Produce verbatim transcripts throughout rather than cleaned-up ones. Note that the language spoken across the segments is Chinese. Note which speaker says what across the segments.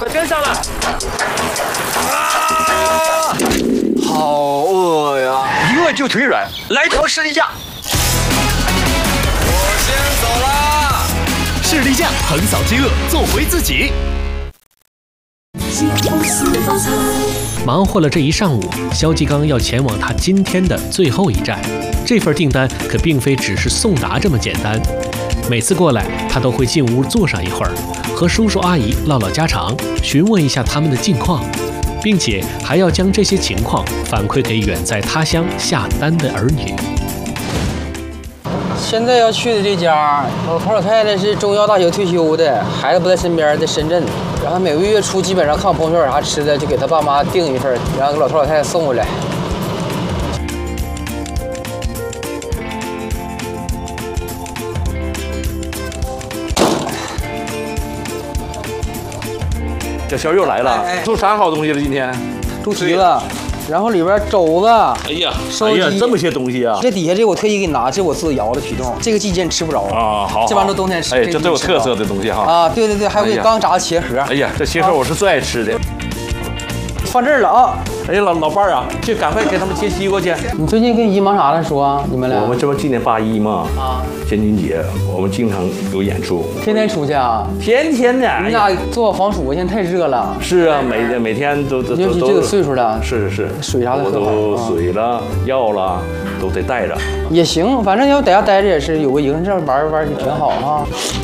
Speaker 1: 跟上了。啊！好饿呀！一饿就腿软，来条士力架。我先走啦。士力架横扫饥饿，做回自己。忙活了这一上午，肖继刚要前往他今天的最后一站。这份订单可并非只是送达这么简单。每次过来，他都会进屋坐上一会儿，和叔叔阿姨唠唠家常，询问一下他们的近况，并且还要将这些情况反馈给远在他乡下单的儿女。
Speaker 2: 现在要去的这家老头老太太是中医药大学退休的，孩子不在身边，在深圳。然后每个月初基本上看我朋友圈有啥吃的，就给他爸妈订一份，然后给老头老太太送过来。
Speaker 3: 这小又来了，做啥好东西了？今天
Speaker 2: 猪蹄了，然后里边肘子。
Speaker 3: 哎呀，哎呀，这么些东西啊！
Speaker 2: 这底下这我特意给你拿，这是我自己熬的皮冻，这个季节你吃不着
Speaker 3: 啊。好，
Speaker 2: 这玩意儿都冬天吃。
Speaker 3: 哎，这都有特色的东西哈。
Speaker 2: 啊，对对对，还有这刚炸的茄盒。
Speaker 3: 哎呀，这茄盒我是最爱吃的。
Speaker 2: 放这儿了啊！
Speaker 3: 哎呀，老老伴儿啊，去赶快给他们切西瓜去。
Speaker 2: 你最近跟姨忙啥了？说啊，你们俩？
Speaker 3: 我们这不今年八一嘛，啊，建军节，我们经常有演出。
Speaker 2: 天天出去啊？
Speaker 3: 天天的。
Speaker 2: 你俩做好防暑，现在太热了。
Speaker 3: 是啊，每每天都都都。
Speaker 2: 尤其这个岁数了。
Speaker 3: 是是是。
Speaker 2: 水啥的
Speaker 3: 我都水了、药了，都得带着。
Speaker 2: 也行，反正要在家待着也是有个营生玩玩挺好啊。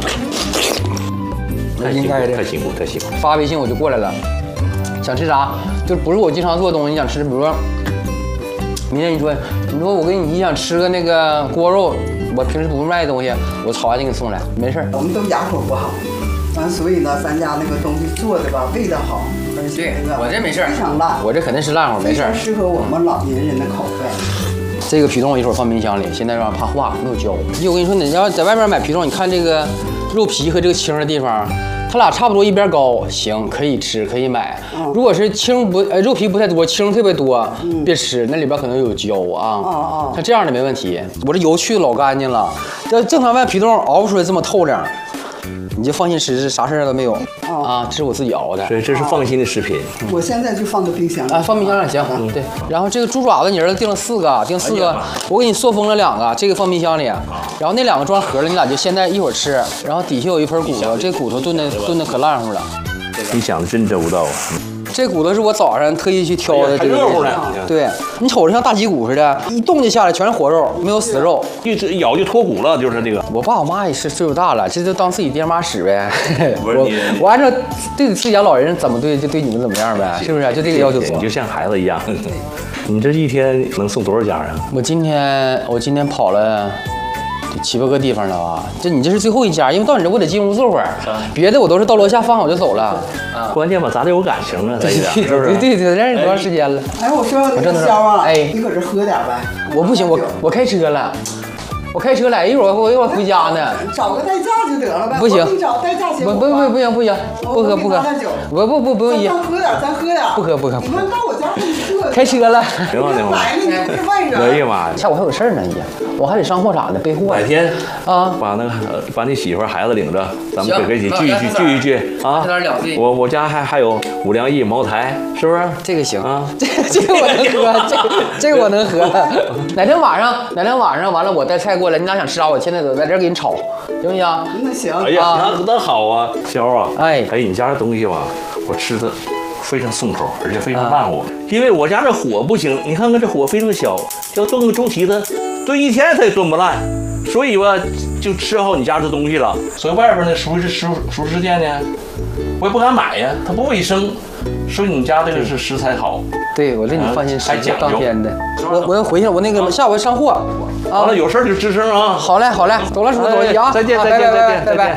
Speaker 3: 应该的。太辛苦，太辛苦。
Speaker 2: 发微信我就过来了。想吃啥？就不是我经常做的东西，你想吃，比如说，明天你说，你说我跟你想吃个那个锅肉，我平时不卖的东西，我炒完就给你送来，没事。
Speaker 4: 我们都牙口不好，完所以呢，咱家那个东西做的吧，味道好，而且那个
Speaker 2: 我这没事，
Speaker 4: 非常辣，
Speaker 2: 我这肯定是辣口，没事，
Speaker 4: 适合我们老年人的口味。
Speaker 2: 这个皮冻我一会儿放冰箱里，现在让怕化，没有胶。就我跟你说，你要在外面买皮冻，你看这个肉皮和这个青的地方。它俩差不多一边高，行，可以吃，可以买。如果是青不呃肉皮不太多，青特别多，别吃，那里边可能有胶啊。
Speaker 4: 哦哦，
Speaker 2: 像这样的没问题。我这油去的老干净了，这正常卖皮冻熬不出来这么透亮，你就放心吃，啥事儿都没有啊。这是我自己熬的，
Speaker 3: 所以这是放心的食品。
Speaker 4: 我现在就放到冰箱里
Speaker 2: 啊，放冰箱里行。对，然后这个猪爪子你儿子订了四个，订四个，我给你塑封了两个，这个放冰箱里，然后那两个装盒了，你俩就现在一会儿吃。然后底下有一盆骨头，这骨头炖的炖的可烂乎了。
Speaker 3: 你想的真周到。
Speaker 2: 这骨头是我早上特意去挑的，这个
Speaker 3: 热乎的。
Speaker 2: 对，你瞅着像大脊骨似的，一动就下来，全是活肉，没有死肉，
Speaker 3: 一咬就脱骨了，就是这个。
Speaker 2: 我爸我妈也是岁数大了，这就当自己爹妈使呗。
Speaker 3: 我
Speaker 2: 我按照对自己家老人怎么对，就对你们怎么样呗，是不是？就这个要求。
Speaker 3: 你就像孩子一样。你这一天能送多少家啊？
Speaker 2: 我今天我今天跑了七八个地方了啊！这你这是最后一家，因为到你这我得进屋坐会儿，别的我都是到楼下放好就走了。
Speaker 3: 啊，关键吧，咱得有感情啊，对
Speaker 2: 对对对对，认识多长时间了？
Speaker 4: 哎，我说那个肖啊，
Speaker 2: 哎，
Speaker 4: 你搁这喝点呗。
Speaker 2: 我不行，我我开车了，我开车来，一会儿我一会儿回家呢。
Speaker 4: 找个代驾就得了呗。
Speaker 2: 不行，
Speaker 4: 你找代驾行
Speaker 2: 不不不不行不行，不喝不喝，不不不不用急。
Speaker 4: 咱喝点，咱喝点。
Speaker 2: 不喝不喝。
Speaker 4: 你们到我家喝。
Speaker 2: 开车了。
Speaker 3: 行了行了。
Speaker 4: 来了，你不是外人。
Speaker 3: 哎呀妈呀！
Speaker 2: 下午还有事儿呢，也，我还得上货啥的，备货。
Speaker 3: 哪天
Speaker 2: 啊，
Speaker 3: 把那个把你媳妇孩子领着，咱们搁一起聚一聚聚一聚啊！我我家还还有五粮液、茅台，是不是？
Speaker 2: 这个行
Speaker 3: 啊，
Speaker 2: 这个这个我能喝，这个这个我能喝。哪天晚上哪天晚上完了，我带菜过来，你俩想吃啥，我现在都在这儿给你炒，行不行？
Speaker 4: 那行。
Speaker 3: 哎呀，那那好啊，肖啊，
Speaker 2: 哎
Speaker 3: 哎，你家这东西吧，我吃的非常顺口，而且非常慢活。因为我家这火不行，你看看这火非常小，要炖个猪蹄子，炖一天它也炖不烂。所以吧，就吃好你家这东西了。所以外边那熟食熟熟食店呢，我也不敢买呀，它不卫生。所以你家这个是食材好。
Speaker 2: 对，我这你放心，
Speaker 3: 还讲究。
Speaker 2: 当天的。我我要回去了，我那个下午上货。
Speaker 3: 好了，有事就吱声啊。
Speaker 2: 好嘞好嘞，走了叔走了啊。
Speaker 3: 再见再见再见
Speaker 2: 拜拜。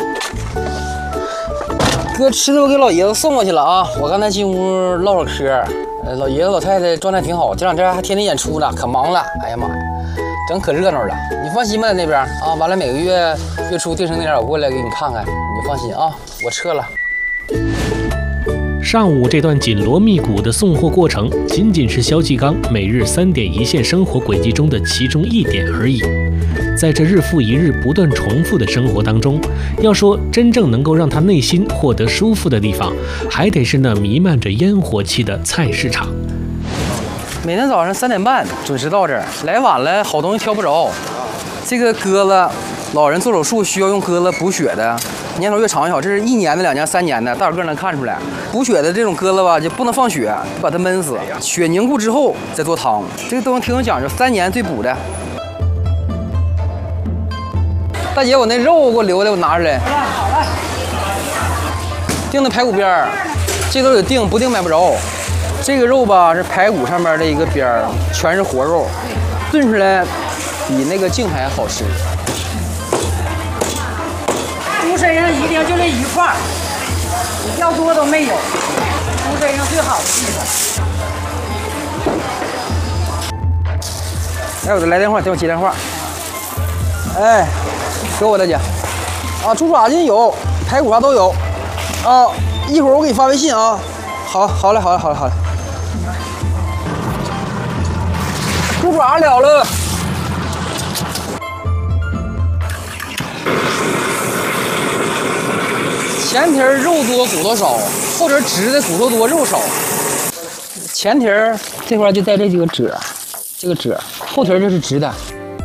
Speaker 2: 哥吃的我给老爷子送过去了啊！我刚才进屋唠会嗑，呃，老爷子老太太状态挺好，这两天还天天演出呢，可忙了。哎呀妈呀，整可热闹了。你放心吧，在那边啊，完了每个月月初定成那点，我过来给你看看，你就放心啊，我撤了。
Speaker 5: 上午这段紧锣密鼓的送货过程，仅仅是肖继刚每日三点一线生活轨迹中的其中一点而已。
Speaker 1: 在这日复一日不断重复的生活当中，要说真正能够让他内心获得舒服的地方，还得是那弥漫着烟火气的菜市场。
Speaker 2: 每天早上三点半准时到这儿，来晚了好东西挑不着。这个鸽子，老人做手术需要用鸽子补血的，年头越长越好。这是一年的、两年、三年的，大伙个能看出来。补血的这种鸽子吧，就不能放血，把它闷死，血凝固之后再做汤。这个东西挺有讲究，三年最补的。大姐，我那肉给我留的，我拿出来。好嘞。订的排骨边儿，这都得订，不订买不着。这个肉吧是排骨上面的一个边儿，全是活肉，炖出来比那个净还好吃。
Speaker 6: 猪身上一定就这一块儿，要多都没有。猪身上最好的地方。
Speaker 2: 哎，我再来电话，等我接电话。哎，给我大姐。啊，猪爪筋有，排骨啥都有。啊，一会儿我给你发微信啊。好，好嘞，好嘞，好嘞，好嘞。猪爪了了。前蹄儿肉多骨头少，后蹄儿直的骨头多肉少。前蹄儿这块就带这几个褶，这个褶，后蹄儿就是直的。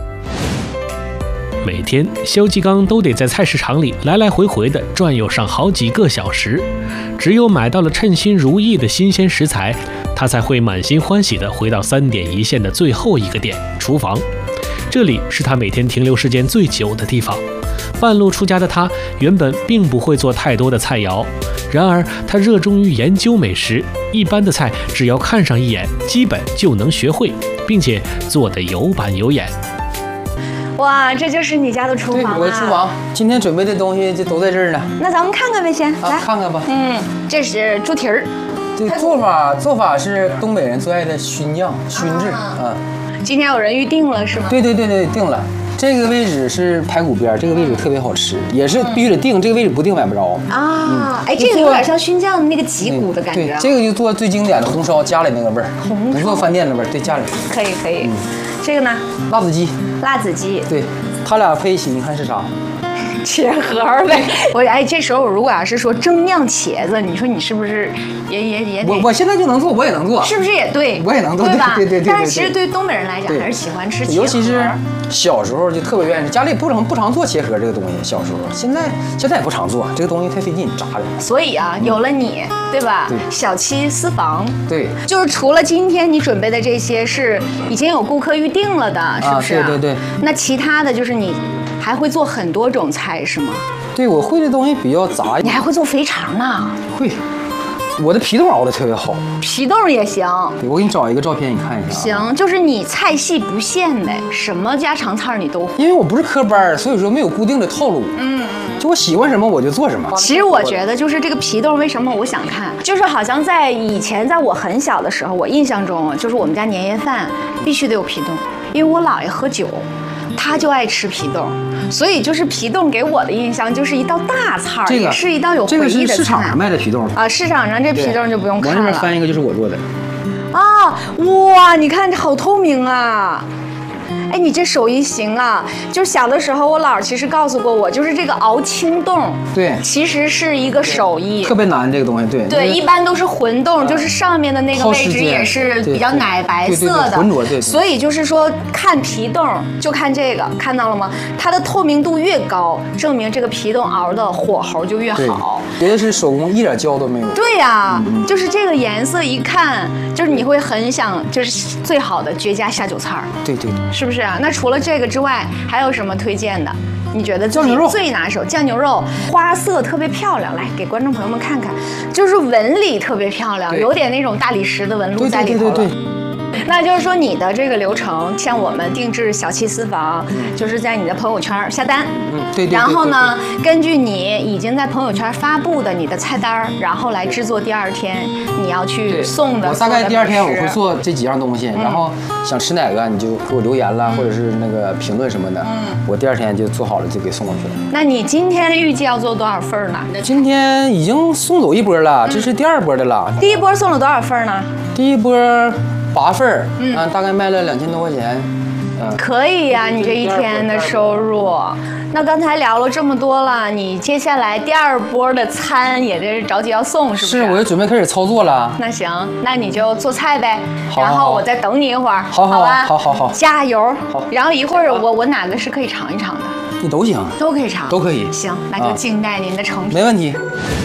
Speaker 1: 每天，肖继刚都得在菜市场里来来回回地转悠上好几个小时，只有买到了称心如意的新鲜食材，他才会满心欢喜地回到三点一线的最后一个点——厨房。这里是他每天停留时间最久的地方。半路出家的他，原本并不会做太多的菜肴，然而他热衷于研究美食，一般的菜只要看上一眼，基本就能学会，并且做得有板有眼。
Speaker 7: 哇，这就是你家的厨房啊！
Speaker 2: 对，我的厨房，今天准备的东西就都在这儿呢。
Speaker 7: 那咱们看看呗，先
Speaker 2: 啊，
Speaker 7: 来
Speaker 2: 看看吧。
Speaker 7: 嗯，这是猪蹄儿。
Speaker 2: 这个做法做法是东北人最爱的熏酱、熏制啊。
Speaker 7: 今天有人预定了是吗？
Speaker 2: 对对对对，定了。这个位置是排骨边，这个位置特别好吃，也是必须得定，这个位置不定买不着。
Speaker 7: 啊，哎，这个有点像熏酱的那个脊骨的感觉。
Speaker 2: 对，这个就做最经典的红烧，家里那个味儿，不做饭店的味儿，对，家里。
Speaker 7: 可以可以。这个呢？
Speaker 2: 辣子鸡。
Speaker 7: 辣子鸡。
Speaker 2: 对，它俩配一起，你看是啥？
Speaker 7: 茄盒呗。我哎，这时候如果要是说蒸酿茄子，你说你是不是也也也得？
Speaker 2: 我我现在就能做，我也能做，
Speaker 7: 是不是也对？
Speaker 2: 我也能做，
Speaker 7: 对吧？
Speaker 2: 对对对对。
Speaker 7: 但是其实对于东北人来讲，还是喜欢吃茄盒。
Speaker 2: 尤其是小时候就特别愿意吃，家里不常不常做茄盒这个东西。小时候，现在现在也不常做，这个东西太费劲，炸的。
Speaker 7: 所以啊，有了你，对吧？
Speaker 2: 对。
Speaker 7: 小七私房。
Speaker 2: 对。
Speaker 7: 就是除了今天你准备的这些是已经有顾客预定了的，是不是？
Speaker 2: 啊，对对对。
Speaker 7: 那其他的就是你还会做很多种菜，是吗？
Speaker 2: 对，我会的东西比较杂。
Speaker 7: 你还会做肥肠呢？
Speaker 2: 会，我的皮冻熬的特别好。
Speaker 7: 皮冻也行。
Speaker 2: 对，我给你找一个照片，你看一下。
Speaker 7: 行，就是你菜系不限呗，什么家常菜你都会。
Speaker 2: 因为我不是科班，所以说没有固定的套路。嗯，就我喜欢什么我就做什么。
Speaker 7: 其实我觉得就是这个皮冻，为什么我想看，就是好像在以前，在我很小的时候，我印象中就是我们家年夜饭必须得有皮冻，因为我姥爷喝酒。他就爱吃皮冻，所以就是皮冻给我的印象就是一道大菜，
Speaker 2: 这个
Speaker 7: 也是一道有回忆的菜。
Speaker 2: 这个是市场上卖的皮冻啊，
Speaker 7: 市场上这皮冻就不用看了。
Speaker 2: 往这边翻一个就是我做的。
Speaker 7: 啊，哇，你看这好透明啊！哎，你这手艺行啊！就是小的时候，我姥其实告诉过我，就是这个熬青冻，
Speaker 2: 对，
Speaker 7: 其实是一个手艺，
Speaker 2: 特别难这个东西，对。
Speaker 7: 对，一般都是混冻，就是上面的那个位置也是比较奶白色的，
Speaker 2: 浑浊，对。
Speaker 7: 所以就是说，看皮冻就看这个，看到了吗？它的透明度越高，证明这个皮冻熬的火候就越好。
Speaker 2: 别的是手工，一点胶都没有。
Speaker 7: 对呀，就是这个颜色一看，就是你会很想，就是最好的绝佳下酒菜。
Speaker 2: 对对，
Speaker 7: 是不是？啊，那除了这个之外，还有什么推荐的？你觉得自己最拿手？酱牛肉，花色特别漂亮，来给观众朋友们看看，就是纹理特别漂亮，有点那种大理石的纹路在里头了。对对对对。那就是说你的这个流程，像我们定制小七私房，嗯、就是在你的朋友圈下单，
Speaker 2: 嗯，对 对, 对, 对。
Speaker 7: 然后呢，根据你已经在朋友圈发布的你的菜单，然后来制作第二天你要去送的。
Speaker 2: 我大概第二天我会做这几样东西，嗯、然后想吃哪个你就给我留言啦，嗯、或者是那个评论什么的，嗯，我第二天就做好了就给送过去了。
Speaker 7: 那你今天预计要做多少份呢？
Speaker 2: 今天已经送走一波了，这是第二波的了。
Speaker 7: 第一波送了多少份呢？
Speaker 2: 第一波。八份儿，嗯，大概卖了两千多块钱， 嗯，
Speaker 7: 可以呀、啊，你这一天的收入。那刚才聊了这么多了，你接下来第二波的餐也得着急要送，是不是？
Speaker 2: 是，我就准备开始操作了。
Speaker 7: 那行，那你就做菜呗，
Speaker 2: 好
Speaker 7: 然后我再等你一会儿，
Speaker 2: 好好
Speaker 7: 吧？
Speaker 2: 好好好，
Speaker 7: 加油。
Speaker 2: 好，
Speaker 7: 然后一会儿我我哪个是可以尝一尝的？
Speaker 2: 你都行，
Speaker 7: 都可以尝，
Speaker 2: 都可以。
Speaker 7: 行，那就静待您的成品。
Speaker 2: 没问题。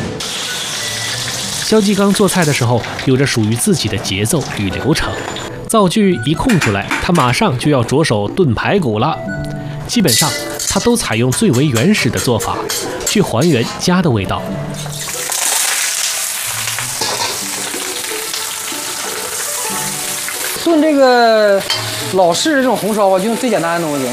Speaker 1: 肖继刚做菜的时候有着属于自己的节奏与流程，灶具一空出来，他马上就要着手炖排骨了。基本上他都采用最为原始的做法，去还原家的味道。
Speaker 2: 炖这个老式这种红烧啊，就用最简单的东西，